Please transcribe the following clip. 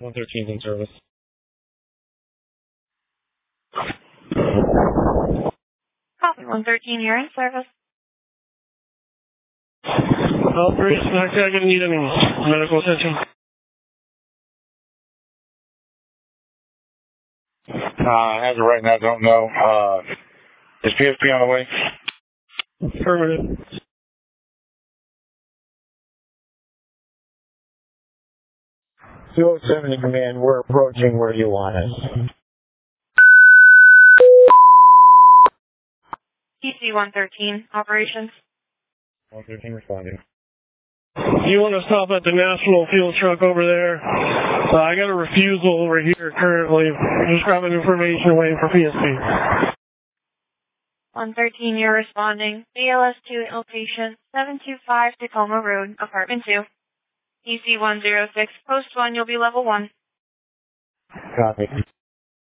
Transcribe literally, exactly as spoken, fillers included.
one thirteen in service. Copy one thirteen, you're in service. Operation, I'm not going to need any medical attention. Uh, as of right now, I don't know. Uh, is P S P on the way? Affirmative. two oh seven to command, we're approaching where you want us. P C one thirteen, operations. one thirteen responding. You want to stop at the National Fuel truck over there? Uh, I got a refusal over here currently. Just grabbing information waiting for P S P. one thirteen, you're responding. B L S two location, seven two five Tacoma Road, apartment two. P C one oh six, post one, you'll be level one. Copy.